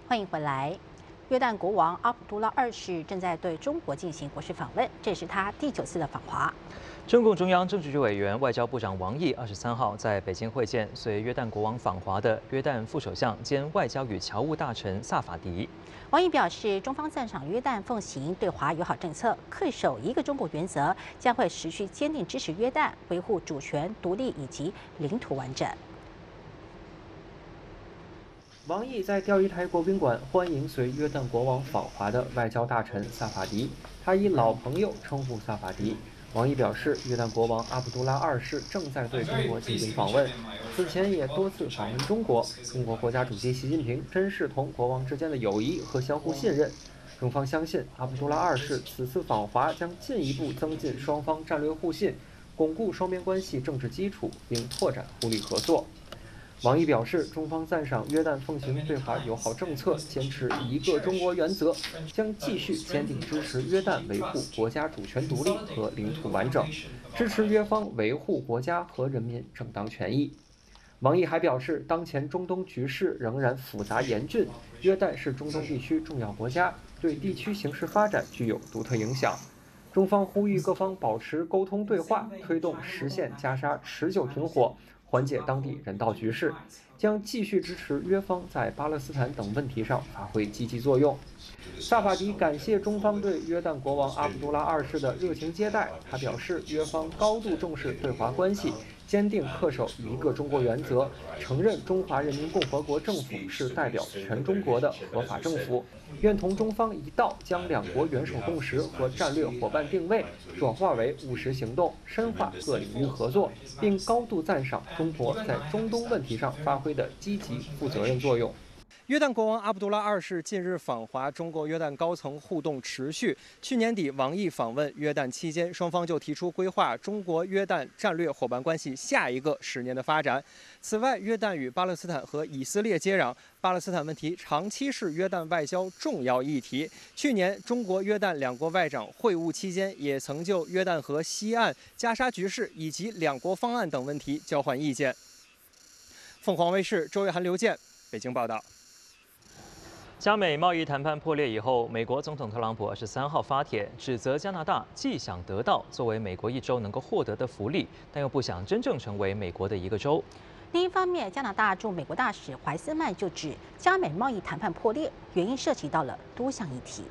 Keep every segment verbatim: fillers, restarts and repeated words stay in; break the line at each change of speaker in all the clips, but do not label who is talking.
欢迎回来。约旦国王阿卜杜拉二世正在对中国进行国事访问，这是他第九次的访华。
中共中央政治局委员、外交部长王毅二十三号在北京会见随约旦国王访华的约旦副首相兼外交与侨务大臣萨法迪。
王毅表示，中方赞赏约旦奉行对华友好政策，恪守一个中国原则，将会持续坚定支持约旦维护主权、独立以及领土完整。
王毅在钓鱼台国宾馆欢迎随约旦国王访华的外交大臣萨法迪，他以老朋友称呼萨法迪。王毅表示，约旦国王阿卜杜拉二世正在对中国进行访问，此前也多次访问中国。中国国家主席习近平珍视同国王之间的友谊和相互信任。中方相信，阿卜杜拉二世此次访华将进一步增进双方战略互信，巩固双边关系政治基础，并拓展互利合作。王毅表示，中方赞赏约旦奉行对华友好政策，坚持一个中国原则，将继续坚定支持约旦维护国家主权独立和领土完整，支持约方维护国家和人民正当权益。王毅还表示，当前中东局势仍然复杂严峻，约旦是中东地区重要国家，对地区形势发展具有独特影响。中方呼吁各方保持沟通对话，推动实现加沙持久停火，缓解当地人道局势，将继续支持约方在巴勒斯坦等问题上发挥积极作用。萨法迪感谢中方对约旦国王阿卜杜拉二世的热情接待，他表示，约方高度重视对华关系，坚定恪守一个中国原则，承认中华人民共和国政府是代表全中国的合法政府，愿同中方一道将两国元首共识和战略伙伴定位转化为务实行动，深化各领域合作，并高度赞赏中国在中东问题上发挥的积极负责任作用。
约旦国王阿卜杜拉二世近日访华，中国约旦高层互动持续。去年底，王毅访问约旦期间，双方就提出规划中国约旦战略伙伴关系下一个十年的发展。此外，约旦与巴勒斯坦和以色列接壤，巴勒斯坦问题长期是约旦外交重要议题。去年，中国约旦两国外长会晤期间，也曾就约旦河西岸、加沙局势以及两国方案等问题交换意见。凤凰卫视周约涵、刘健，北京报道。
加美贸易谈判破裂以后，美国总统特朗普二十三号发帖指责加拿大既想得到作为美国一州能够获得的福利，但又不想真正成为美国的一个州。
另一方面，加拿大驻美国大使怀斯曼就指，加美贸易谈判破裂原因涉及到了多项议题。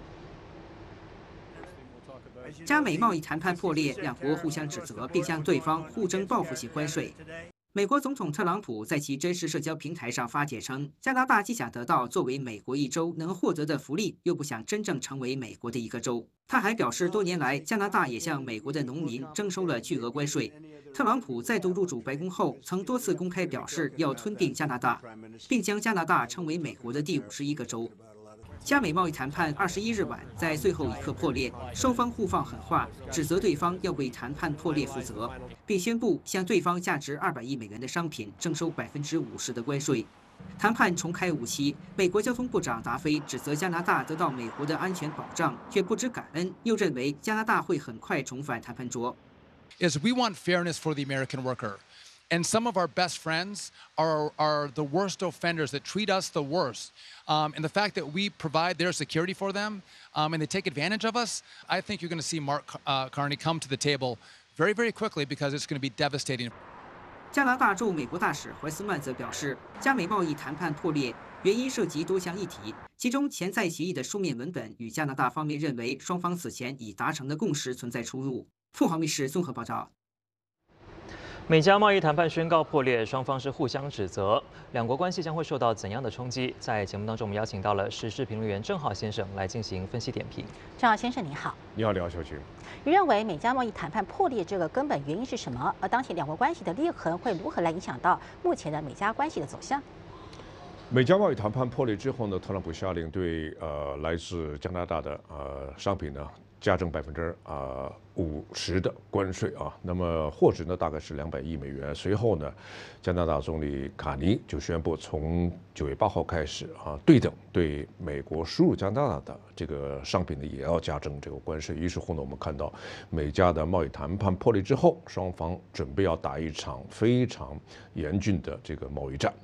加美贸易谈判破裂，两国互相指责，并向对方互征报复性关税。美国总统特朗普在其真实社交平台上发帖称，加拿大既想得到作为美国一州能获得的福利，又不想真正成为美国的一个州。他还表示，多年来加拿大也向美国的农民征收了巨额关税。特朗普再度入主白宫后，曾多次公开表示要吞并加拿大，并将加拿大称为美国的第五十一个州。加美贸易谈判二十一日晚在最后一刻破裂，双方互放狠话，指责对方要为谈判破裂负责，并宣布向对方价值二百亿美元的商品征收百分之五十的关税。谈判重开五期，美国交通部长达菲指责加拿大得到美国的安全保障，却不知感恩，又认为加拿大会很快重返谈判桌。
Is we want fairness for the American worker. And some of our best friends are, are the worst offenders that treat us the worst. Um, and the fact that we provide their security for them um, and they take advantage of us, I think you're going to see Mark uh, Carney come to the table very, very quickly because it's going to be devastating.
加拿大驻美国大使怀斯曼则表示，加美贸易谈判破裂原因涉及多项议题，其中潜在协议的书面文本与加拿大方面认为双方此前已达成的共识存在出入。凤凰卫视综合报道。
美加贸易谈判宣告破裂，双方是互相指责，两国关系将会受到怎样的冲击？在节目当中，我们邀请到了时事评论员郑浩先生来进行分析点评。
郑浩先生，你好。
你好，李小晴。
你认为美加贸易谈判破裂这个根本原因是什么？而当前两国关系的裂痕会如何来影响到目前的美加关系的走向？
美加贸易谈判破裂之后呢，特朗普下令对呃来自加拿大的呃商品呢加征百分之啊五十的关税啊，那么货值呢大概是两百亿美元。随后呢，加拿大总理卡尼就宣布从九月八号开始啊，对等对美国输入加拿大的这个商品呢也要加征这个关税。于是乎呢，我们看到美加的贸易谈判破裂之后，双方准备要打一场非常严峻的这个贸易战啊。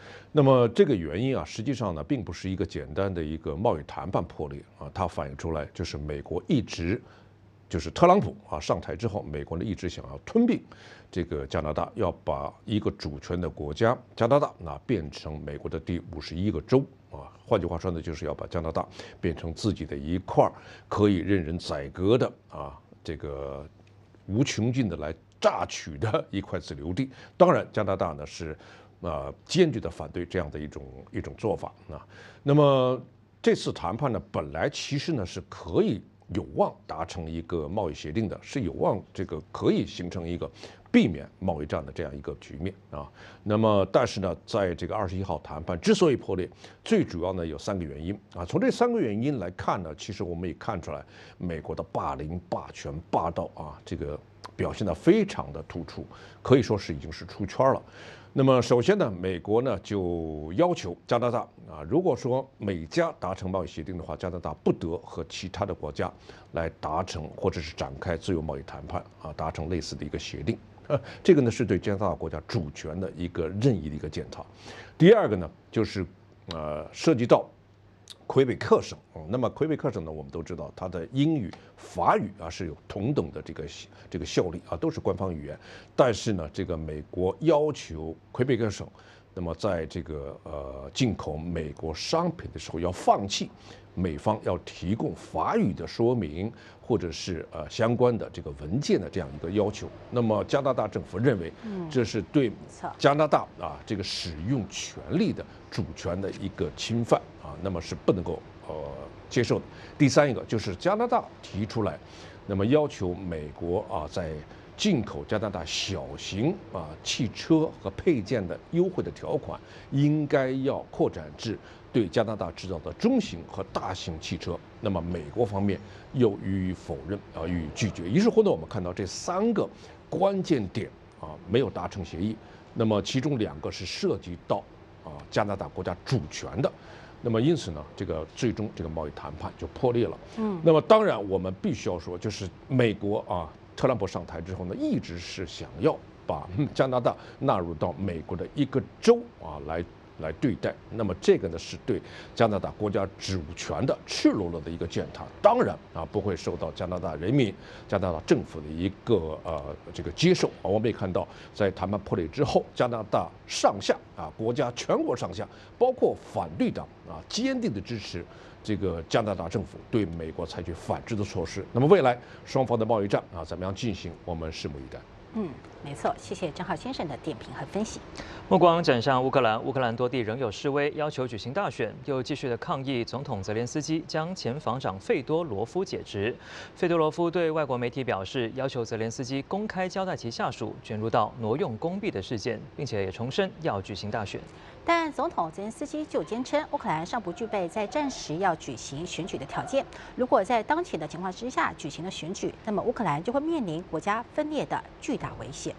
那么这个原因啊，实际上呢，并不是一个简单的一个贸易谈判破裂啊，它反映出来就是美国一直。就是特朗普啊上台之后，美国呢一直想要吞并这个加拿大，要把一个主权的国家加拿大那变成美国的第五十一个州啊。换句话说呢，就是要把加拿大变成自己的一块可以任人宰割的啊，这个无穷尽的来榨取的一块自留地。当然，加拿大呢是啊坚决的反对这样的一种一种做法啊。那么这次谈判呢，本来其实呢是可以。有望达成一个贸易协定的，是有望这个可以形成一个避免贸易战的这样一个局面啊。那么，但是呢，在这个二十一号谈判之所以破裂，最主要呢有三个原因啊。从这三个原因来看呢，其实我们也看出来，美国的霸凌、霸权、霸道啊，这个表现得非常的突出，可以说是已经是出圈了。那么首先呢，美国呢就要求加拿大啊，如果说美加达成贸易协定的话，加拿大不得和其他的国家来达成或者是展开自由贸易谈判啊，达成类似的一个协定。呃，这个呢是对加拿大国家主权的一个任意的一个践踏。第二个呢，就是呃涉及到。魁北克省，嗯，那么魁北克省呢，我们都知道它的英语、法语啊是有同等的这个这个效力啊，都是官方语言。但是呢，这个美国要求魁北克省，那么在这个呃进口美国商品的时候，要放弃美方要提供法语的说明或者是呃相关的这个文件的这样一个要求。那么加拿大政府认为，这是对加拿大啊这个使用权利的主权的一个侵犯。啊，那么是不能够呃接受的。第三一个就是加拿大提出来，那么要求美国啊在进口加拿大小型啊汽车和配件的优惠的条款，应该要扩展至对加拿大制造的中型和大型汽车。那么美国方面又予以否认啊，予以拒绝。于是乎呢，我们看到这三个关键点啊没有达成协议。那么其中两个是涉及到啊加拿大国家主权的。那么因此呢，这个最终这个贸易谈判就破裂了。嗯，那么当然我们必须要说，就是美国啊，特朗普上台之后呢，一直是想要把加拿大纳入到美国的一个州啊来来对待。那么这个呢，是对加拿大国家主权的赤裸裸的一个践踏。当然啊，不会受到加拿大人民、加拿大政府的一个呃这个接受啊。我们也看到，在谈判破裂之后，加拿大上下啊，国家全国上下，包括反对党啊，坚定的支持这个加拿大政府对美国采取反制的措施。那么未来双方的贸易战啊，怎么样进行，我们拭目以待。
嗯，没错，谢谢郑浩先生的点评和分析。
目光转向乌克兰，乌克兰多地仍有示威，要求举行大选，又继续的抗议总统泽连斯基将前防长费多罗夫解职。费多罗夫对外国媒体表示，要求泽连斯基公开交代其下属卷入到挪用公币的事件，并且也重申要举行大选。
但总统泽连斯基就坚称，乌克兰尚不具备在战时要举行选举的条件。如果在当前的情况之下举行了选举，那么乌克兰就会面临国家分裂的巨大危险。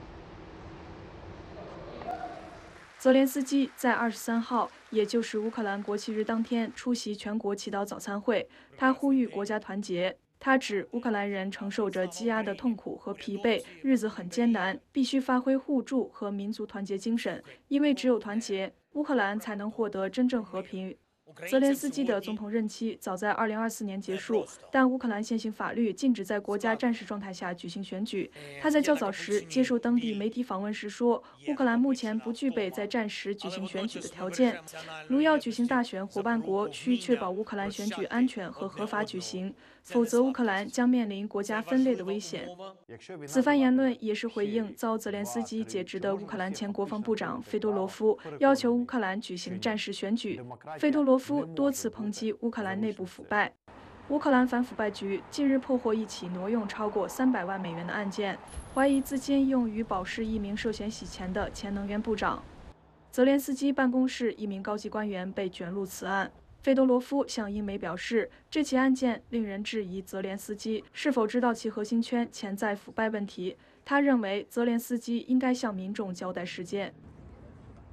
泽连斯基在二十三号，也就是乌克兰国旗日当天，出席全国祈祷早餐会。他呼吁国家团结。他指乌克兰人承受着积压的痛苦和疲惫，日子很艰难，必须发挥互助和民族团结精神，因为只有团结，乌克兰才能获得真正和平。泽连斯基的总统任期早在二零二四年结束，但乌克兰现行法律禁止在国家战时状态下举行选举。他在较早时接受当地媒体访问时说，乌克兰目前不具备在战时举行选举的条件。如要举行大选，伙伴国需确保乌克兰选举安全和合法举行，否则乌克兰将面临国家分裂的危险。此番言论也是回应遭泽连斯基解职的乌克兰前国防部长费多罗夫要求乌克兰举行战时选举。费多罗夫多次抨击乌克兰内部腐败。乌克兰反腐败局近日破获一起挪用超过三百万美元的案件，怀疑资金用于保释一名涉嫌洗钱的前能源部长。泽连斯基办公室一名高级官员被卷入此案。费多罗夫向英媒表示，这起案件令人质疑泽连斯基是否知道其核心圈潜在腐败问题。他认为泽连斯基应该向民众交代事件。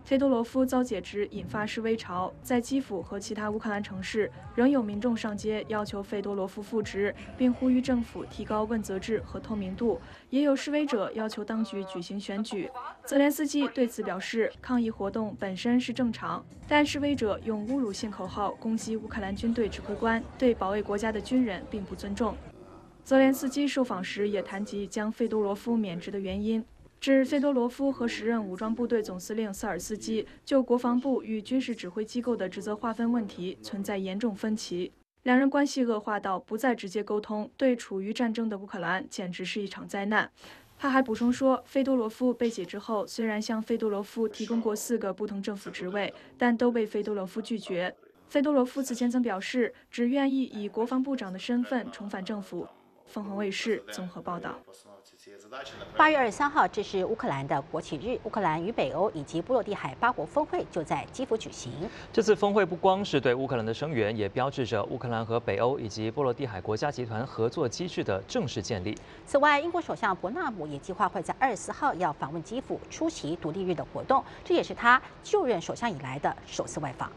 菲多罗夫遭解职，引发示威潮。在基辅和其他乌克兰城市，仍有民众上街要求费多罗夫复职，并呼吁政府提高问责制和透明度。也有示威者要求当局举行选举。泽连斯基对此表示，抗议活动本身是正常，但示威者用侮辱性口号攻击乌克兰军队指挥官，对保卫国家的军人并不尊重。泽连斯基受访时也谈及将费多罗夫免职的原因。指费多罗夫和时任武装部队总司令萨尔斯基就国防部与军事指挥机构的职责划分问题存在严重分歧，两人关系恶化到不再直接沟通，对处于战争的乌克兰简直是一场灾难。他还补充说，费多罗夫被解职后，虽然向费多罗夫提供过四个不同政府职位，但都被费多罗夫拒绝。费多罗夫此前曾表示，只愿意以国防部长的身份重返政府。凤凰卫视综合报道。
八月二十三号，这是乌克兰的国旗日，乌克兰与北欧以及波罗的海八国峰会就在基辅举行。
这次峰会不光是对乌克兰的声援，也标志着乌克兰和北欧以及波罗的海国家集团合作机制的正式建立。
此外，英国首相伯纳姆也计划会在二十四号要访问基辅，出席独立日的活动，这也是他就任首相以来的首次外访。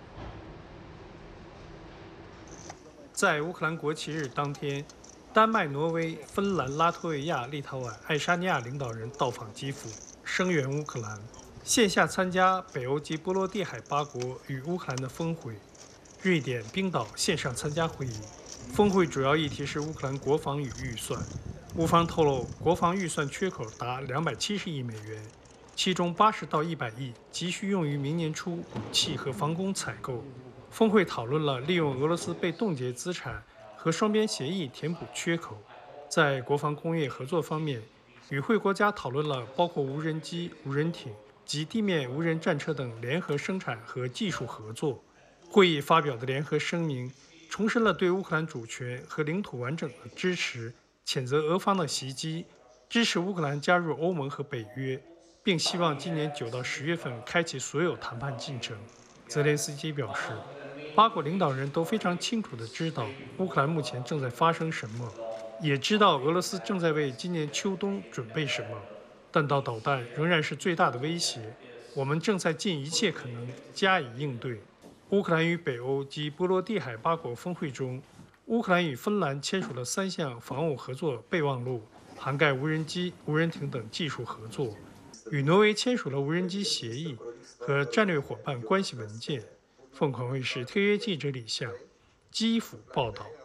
在乌克兰国旗日当天，丹麦、挪威、芬兰、拉脱维亚、立陶宛、爱沙尼亚领导人到访基辅，声援乌克兰，线下参加北欧及波罗的海八国与乌克兰的峰会。瑞典、冰岛线上参加会议。峰会主要议题是乌克兰国防与预算。乌方透露，国防预算缺口达两百七十亿美元，其中八十到一百亿急需用于明年初武器和防空采购。峰会讨论了利用俄罗斯被冻结资产和双边协议填补缺口。在国防工业合作方面，与会国家讨论了包括无人机、无人艇及地面无人战车等联合生产和技术合作。会议发表的联合声明重申了对乌克兰主权和领土完整的支持，谴责俄方的袭击，支持乌克兰加入欧盟和北约，并希望今年九到十月份开启所有谈判进程。泽连斯基表示，八国领导人都非常清楚地知道乌克兰目前正在发生什么，也知道俄罗斯正在为今年秋冬准备什么。弹道导弹仍然是最大的威胁，我们正在尽一切可能加以应对。乌克兰与北欧及波罗的海八国峰会中，乌克兰与芬兰签署了三项防务合作备忘录，涵盖无人机、无人艇等技术合作，与挪威签署了无人机协议和战略伙伴关系文件。凤凰卫视特约记者李向基辅报道。